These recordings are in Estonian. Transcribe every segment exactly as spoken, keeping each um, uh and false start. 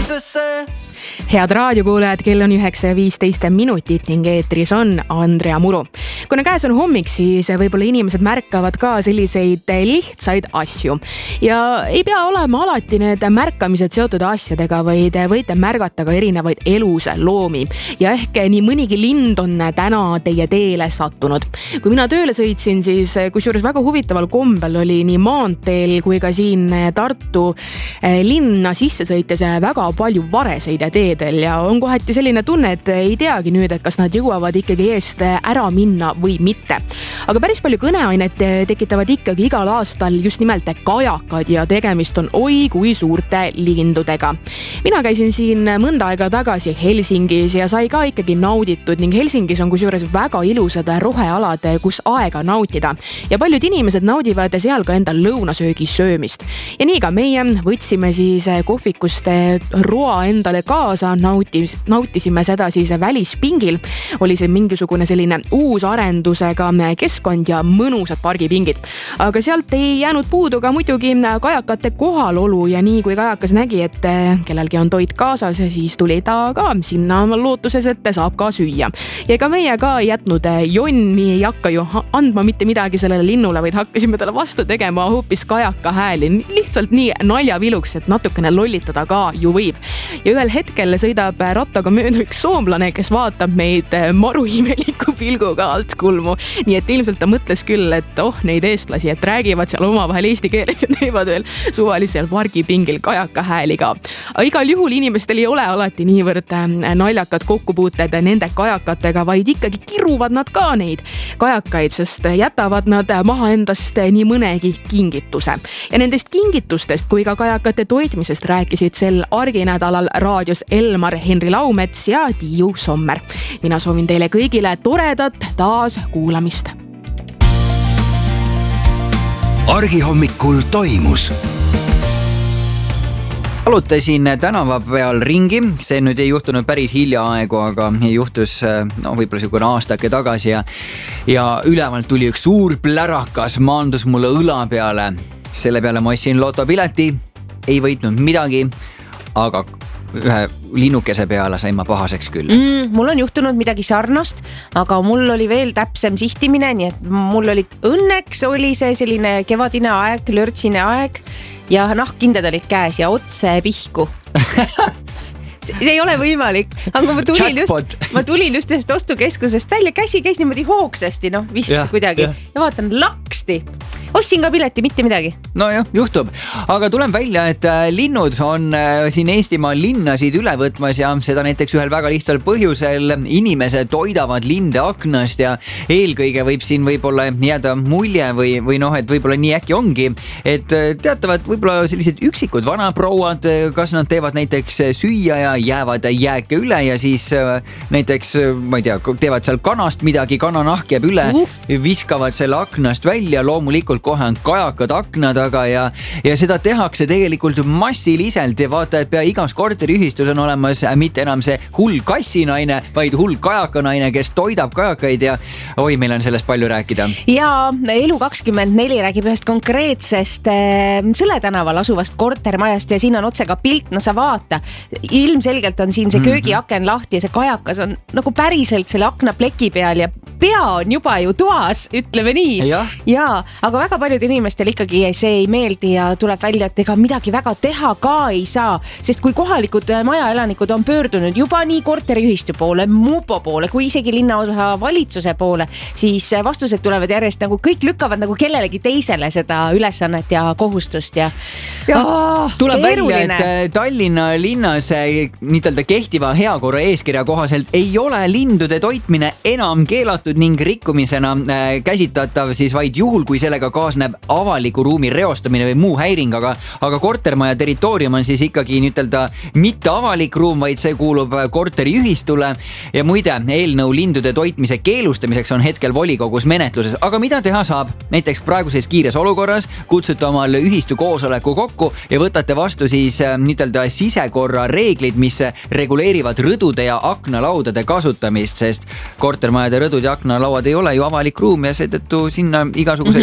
Head raadiokuulajad, kell on üheksa viisteist minutit ning eetris on Andrea Muru. Kuna käes on hommik, siis võib-olla inimesed märkavad ka selliseid lihtsaid asju. Ja ei pea olema alati need märkamised seotud asjadega, vaid võite märgata ka erinevaid elus loomi. Ja ehk nii mõnigi lind on täna teie teele sattunud. Kui mina tööle sõitsin, siis kusjuures väga huvitaval kombel oli nii maanteel kui ka siin Tartu linna sisse sõites väga palju vareseid teedel ja on kohati selline tunne, et ei teagi nüüd, et kas nad jõuavad ikkagi eest ära minna või mitte. Aga päris palju kõneainet tekitavad ikkagi igal aastal just nimelt kajakad ja tegemist on oi kui suurte lindudega. Mina käisin siin mõnda aega tagasi Helsingis ja sai ka ikkagi nauditud ning Helsingis on kusjuures väga ilusad rohealad, kus aega nautida. Ja paljud inimesed naudivad seal ka enda lõunasöögi söömist. Ja nii ka meie võtsime siis kohvikust roa endale kaasa, nautis, nautisime seda siis välispingil. Oli see mingisugune selline uus arendusega keskkond ja mõnusad pargipingid. Aga sealt ei jäänud puudu ka muidugi kajakate kohalolu ja nii kui kajakas nägi, et kellelgi on toit kaasas, siis tuli ta ka sinna lootuses, et saab ka süüa. Ja ega meie ka ei jätnud jonni, ei hakka ju andma mitte midagi sellele linnule, vaid hakkasime talle vastu tegema hoopis kajaka hääli. Lihtsalt nii naljaviluks, et natukene lollitada ka ju võib. Ja ühel hetkel sõidab rattaga mööda üks soomlane, kes vaatab meid maru imeliku pilguga alt kulmu. Nii et ilmselt ta mõtles küll, et oh, neid eestlasi, et räägivad seal omavahel eesti keeles ja teevad veel suvalisel pargipingil kajaka hääli ka. Aga igal juhul inimestel ei ole alati niivõrd naljakad kokkupuuted nende kajakatega, vaid ikkagi kiruvad nad ka neid kajakaid, sest jätavad nad maha endast nii mõnegi kingituse. Ja nendest kingitustest kui ka kajakate toitmisest rääkisid sel arginädalal raadios Elmar Henri Laumets ja Tiiu Sommer. Mina soovin teile kõigile toredat taas kuulamist. Argihommikul toimus. Alutasin tänava peal ringi, see nüüd ei juhtunud päris hiljaaegu, aga juhtus no, võib-olla sugune aastake tagasi ja, ja ülevalt tuli üks suur plärakas, maandus mulle õla peale. Selle peale ma ostsin lotopileti, ei võitnud midagi, aga ühe linnukese peale sain ma pahaseks küll. Mm, mul on juhtunud midagi sarnast, aga mul oli veel täpsem sihtimine, nii et mul oli õnneks oli see selline kevadine aeg, lörtsine aeg ja nahkkinded olid käes ja otse pihku. See ei ole võimalik, aga ma tulin just, ma tulin just ühest ostukeskusest välja, käsi käis niimoodi hoogsasti, noh vist ja, kuidagi ja. ja vaatan laksti. Ostsin ka pileti, mitte midagi. No jah, juhtub. Aga tulen välja, et linnud on siin Eestimaa linnasid üle võtmas ja seda näiteks ühel väga lihtsal põhjusel. Inimesed toidavad linde aknast ja eelkõige võib siin võib-olla jääda mulje või, või noh, et võib-olla nii äkki ongi, et teatavad võib-olla sellised üksikud vanaprouad, kas nad teevad näiteks süüa ja jäävad jääke üle ja siis näiteks, ma ei tea, teevad seal kanast midagi, kananahk jääb üle, viskavad selle aknast välja, loomulikult kohe on kajakad akna taga ja, ja seda tehakse tegelikult massiliselt ja vaata, et pea igas korteriühistus on olemas mitte enam see hull kassinaine, vaid hull kajakanaine, kes toidab kajakaid ja oi, meil on sellest palju rääkida. Ja Elu kakskümmend neli räägib ühest konkreetsest äh, Sõle tänaval asuvast kortermajast ja siin on otse ka pilt, no sa vaata, ilmselgelt on siin see köögiaken lahti ja see kajakas on nagu päriselt selle akna pleki peal ja pea on juba ju toas, ütleme nii. Ja, ja aga väga paljud inimestel ikkagi see ei meeldi ja tuleb välja, et ega midagi väga teha ka ei saa, sest kui kohalikud majaelanikud on pöördunud juba nii korteriühistu poole, mupo poole, kui isegi linnaosa valitsuse poole, siis vastused tulevad järjest nagu kõik lükkavad nagu kellelegi teisele seda ülesannet ja kohustust ja, ja oh, tuleb keeruline. Välja, et Tallinna linnas niitelda kehtiva heakorra eeskirja kohaselt ei ole lindude toitmine enam keelatud ning rikkumisena käsitatav siis vaid juhul, kui sellega kaasneb avaliku ruumi reostamine või muu häiring, aga, aga kortermaja territoorium on siis ikkagi niitelda mitte avalik ruum, vaid see kuulub korteriühistule ja muide, eelnõu lindude toitmise keelustamiseks on hetkel volikogus menetluses, aga mida teha saab? Näiteks praeguses kiires olukorras kutsute omal ühistu koosoleku kokku ja võtate vastu siis niitelda sisekorra reeglid, mis reguleerivad rõdude ja aknalaudade kasutamist, sest kortermajade rõdud ja aknalauad ei ole ju avalik ruum ja seetõttu sinna igasuguseid mm -hmm. korra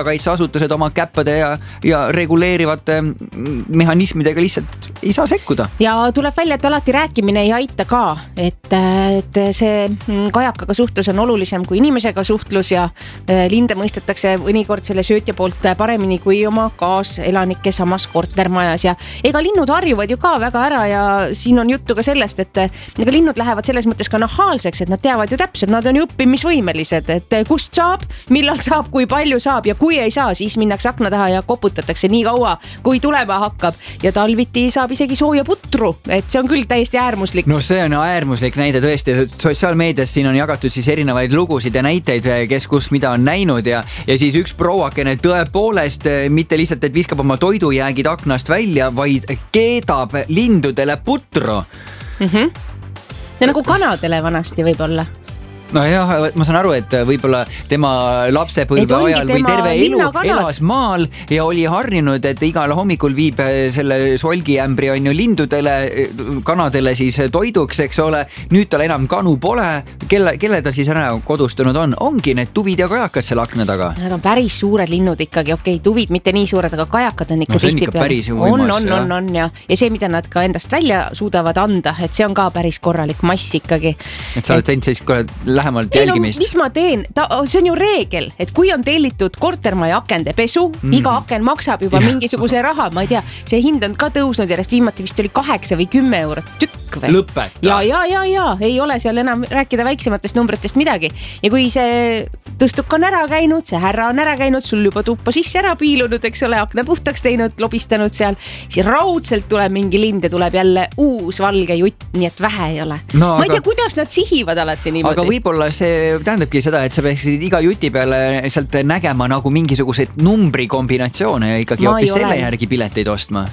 korrakaitseasutused oma käppade ja, ja reguleerivate mehhanismidega lihtsalt ei saa sekkuda. Ja tuleb välja, et alati rääkimine ei aita ka, et, et see kajakaga suhtlus on olulisem kui inimesega suhtlus ja linde mõistetakse mõnikord selle söötja poolt paremini kui oma kaaselanike samas kortermajas ja ega linnud harjuvad ju ka väga ära ja siin on juttu ka sellest, et ega linnud lähevad selles mõttes ka nahaalseks, et nad teavad ju täpselt, nad on ju õppimisvõimelised, et kust saab, millal saab, kui palju saab ja kui ei saa, siis minnakse akna taha ja koputatakse nii kaua, kui tulema hakkab ja talviti saab isegi sooja putru, et see on küll täiesti äärmuslik. No see on äärmuslik näide tõesti, sotsiaalmeedias siin on jagatud siis erinevaid lugusid ja näiteid, kes kus mida on näinud ja, ja siis üks prouakene tõepoolest mitte lihtsalt, et viskab oma toidujäägid aknast välja, vaid keedab lindudele putru. Mm-hmm. Ja nagu kanadele vanasti võib-olla. No jah, ma saan aru, et võib-olla tema lapsepõlve ajal või terve elu elas maal ja oli harjunud, et igal hommikul viib selle solgiämbri on ju lindudele, kanadele siis toiduks, eks ole. Nüüd tal enam kanu pole. Kelle, kelle ta siis ära kodustunud on? Ongi need tuvid ja kajakad seal akna taga. Nad on päris suured linnud ikkagi, okei, okay, tuvid mitte nii suured, aga kajakad on ikka no, tihti peal. On, on, on, on ja. ja see, mida nad ka endast välja suudavad anda, et see on ka päris korralik mass ikkagi. Et sa oled teinud siis lähemalt jälgimist. No, mis ma teen? Ta, see on ju reegel, et kui on tellitud kortermaja akende pesu, mm. iga aken maksab juba ja. mingisuguse raha, ma ei tea, see hind on ka tõusnud järjest, viimati vist oli kaheksa või kümme eurot tükk või? Lõpeta. Ja, ja, ja, ja, ei ole seal enam rääkida väiksematest numbritest midagi. Ja kui see tõstuk on ära käinud, see härra on ära käinud, sul juba tuppa sisse ära piilunud, eks ole, akna puhtaks teinud, lobistanud seal, siis raudselt tuleb mingi lind ja tuleb jälle uus valge jutt, nii et vähe ei ole. No, ma ei aga... tea, kuidas nad sihivad alati niimoodi. Aga võib-olla see tähendabki seda, et sa peaksid iga juti peale sealt nägema nagu mingisuguseid numbrikombinatsioone ja ikkagi hoopis selle järgi pileteid ostma.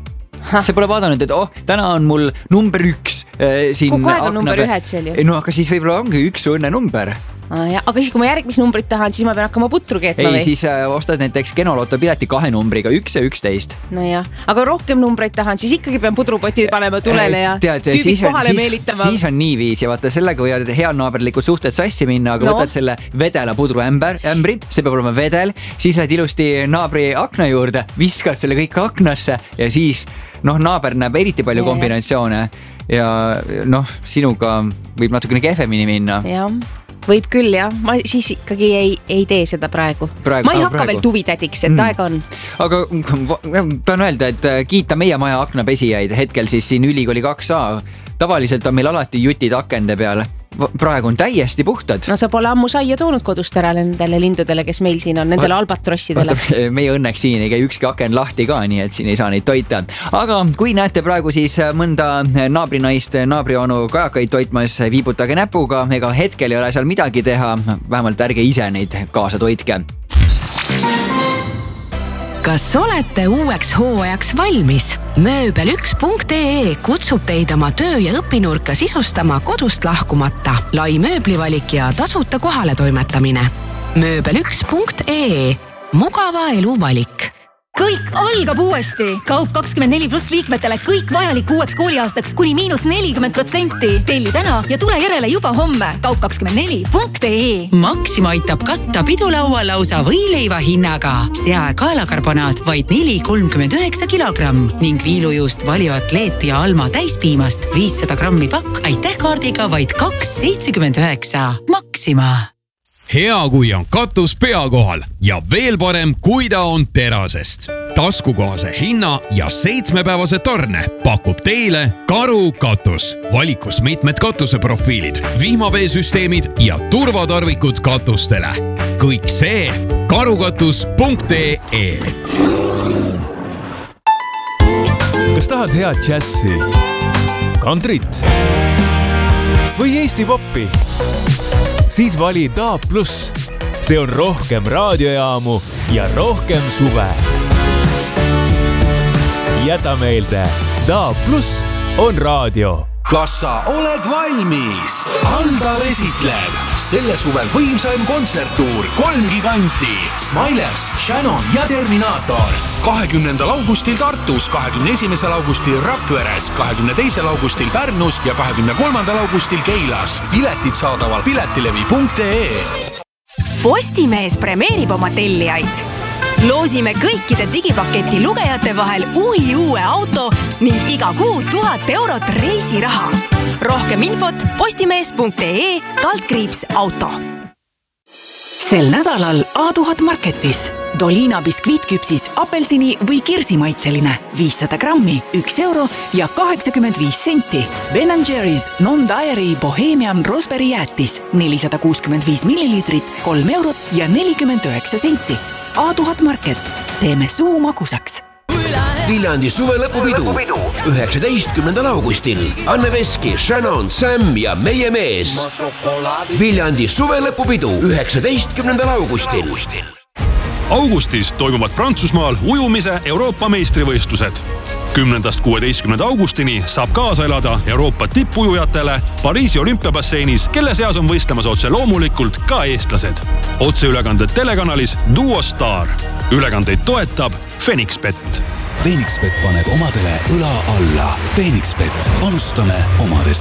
Ha. See pole vaadanud, et oh, täna on mul number üks äh, siin kogu aeg on number ühed seal ju. No aga siis võib-olla ongi üks õnne number. Ah, ja, aga siis kui ma järgmist numbrit tahan, siis ma pean hakkama putru keetma ei, või? Siis äh, ostad näiteks Genoloto pileti kahe numbriga, üks ja üksteist. No jah, aga rohkem numbreid tahan, siis ikkagi pean pudrupotid panema tulele ja Tead, tüübid kohale siis, meelitama. Siis on nii viis ja vaata sellega võivad head naaberlikud suhted sassi minna, aga no. võtad selle vedela pudru ämber, ämbri, see peab olema vedel, siis lähed ilusti naabri akna juurde, viskad selle kõik aknasse ja siis noh, naaber näeb eriti palju ja, kombinatsioone ja noh, sinuga võib natukene kehvemini minna. Jah. Võib küll jah, ma siis ikkagi ei, ei tee seda praegu, praegu ma ei hakka praegu. Veel tuvitädiks, et mm. aega on. Aga tahan öelda, et kiita meie maja aknapesijaid hetkel siis siin ülikooli kaks A. Tavaliselt on meil alati jutid akende peale. Praegu on täiesti puhtad. No sa pole ammu saia toonud kodust ära nendele lindudele, kes meil siin on, nendele albatrossidele. Meie õnneks siin ei käi ükski aken lahti ka, nii et siin ei saa neid toita. Aga kui näete praegu siis mõnda naabrinaist, naabrionu kajakaid toitmas, viibutage näpuga, ega hetkel ei ole seal midagi teha, vähemalt ärge ise neid kaasa toitke. Kas olete uueks hooajaks valmis? mööbel üks punkt ee kutsub teid oma töö- ja õpinurka sisustama kodust lahkumata. Lai mööblivalik ja tasuta kohale toimetamine. mööbel üks punkt ee. Mugava elu valik. Kõik algab uuesti. Kaup kakskümmend neli pluss liikmetele kõik vajalik uueks kooliaastaks kuni miinus nelikümmend protsenti. Telli täna ja tule järele juba homme. Kaup kakskümmend neli punkt ee. Maxima aitab katta pidulaua lausa võileiva hinnaga. Sea kaalakarbonaat vaid neli kolmkümmend üheksa kilogramm ning viilujuust Valio Atleet ja Alma täispiimast viissada grammi pakk aitäh kaardiga vaid kaks seitsekümmend üheksa. Maxima. Hea, kui on katus pea kohal ja veel parem, kui ta on terasest. Taskukohase hinna ja seitsmepäevase tarne pakub teile Karu katus. Valikus mitmed katuseprofiilid, vihmaveesüsteemid ja turvatarvikud katustele. Kõik see karukatus punkt ee. Kas tahad head džässi, kantrit või Eesti poppi? Siis vali D A B plus. See on rohkem raadiojaamu ja rohkem suve. Jäta meelde, D A B plus on raadio. Kas sa oled valmis? Aldar esitleb selle suvel võimsaim kontserttuur kolm giganti. Smilers, Shannon ja Terminator. kahekümnendal augustil Tartus, kahekümne esimesel augustil Rakveres, kahekümne teisel augustil Pärnus ja kahekümne kolmandal augustil Keilas. Piletid saadaval piletilevi punkt ee. Postimees premeerib oma tellijaid. loosime kõikide digipaketi lugejate vahel uhi uue auto ning iga kuu tuhat eurot reisiraha. Rohkem infot postimees punkt ee kaldkriips auto. Sel nädalal A tuhat Marketis. Dolina biskviitküpsis apelsini või kirsimaitseline viissada grammi, üks euro ja kaheksakümmend viis senti. Ben and Jerry's Non-Dairy Bohemian Raspberry jäätis nelisada kuuskümmend viis milliliitrit, kolm eurot ja nelikümmend üheksa senti. A tuhat Market. Teeme suu magusaks. Viljandi suvelõpupidu üheksateistkümnendal augustil. Anne Veski, Shannon, Sam ja meie mees. Viljandi suvelõpupidu üheksateistkümnendal augustil. Augustis toimuvad Prantsusmaal ujumise Euroopa meistrivõistlused. kümnendast kuueteistkümnenda augustini saab kaasa elada Euroopa tippujujatele Pariisi olümpiabasseinis, kelle seas on võistlemas otse loomulikult ka eestlased. Otseülekanded telekanalis Duo Star. Ülekandeid toetab Phoenixbet. Phoenixbet paneb omadele õla alla. Phoenixbet, panustame omades.